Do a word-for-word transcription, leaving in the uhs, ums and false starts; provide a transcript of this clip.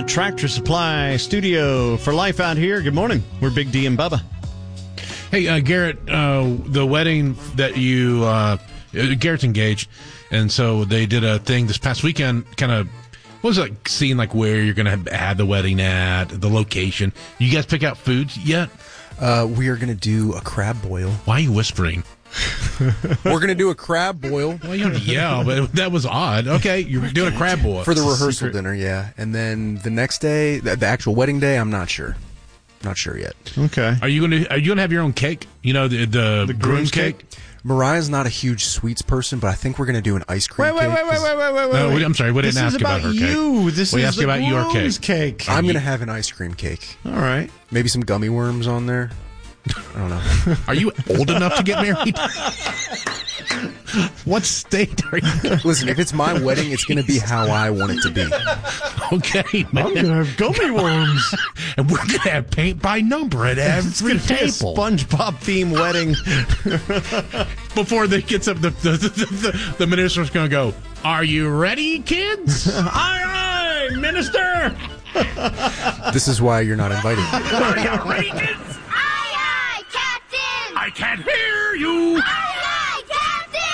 the Tractor Supply studio for Life Out Here. Good morning. We're Big D and Bubba. Hey, uh, Garrett, uh, the wedding that you, uh, Garrett's engaged, and so they did a thing this past weekend, kind of, what was it like, seeing like where you're going to have the wedding at, the location. You guys pick out foods yet? Uh, we are going to do a crab boil. Why are you whispering? We're going to do a crab boil. Well, you don't have to yell, but that was odd. Okay, you're doing a crab boil. For the rehearsal dinner, yeah. And then the next day, the, the actual wedding day, I'm not sure. Not sure yet. Okay. Are you going to Are you going to have your own cake? You know, the the, The groom's cake? cake? Mariah's not a huge sweets person, but I think we're going to do an ice cream Wait, wait, cake. wait, wait, wait, wait, wait, No, wait. we- I'm sorry, we didn't this ask is about about her cake. you. This We is asked the about your groom's cake. cake. I'm going to have an ice cream cake. All right. Maybe some gummy worms on there. I don't know. Are you old enough to get married? What state are you? Listen, if it's my wedding, it's going to be how I want it to be. Okay, man. I'm going to have gummy worms. And we're going to have paint by number at It's every going to be a table. SpongeBob theme wedding. Before they gets up, the, the, the, the, the minister's going to go, are you ready, kids? Aye, aye, minister. This is why you're not invited. Are you ready, kids? Aye, aye, Captain! I can't hear you. Aye,